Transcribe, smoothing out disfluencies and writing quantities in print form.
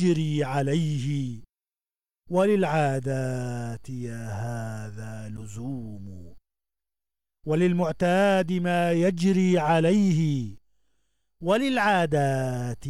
يجري عليه، وللعادات يا هذا لزوم، وللمعتاد ما يجري عليه، وللعادات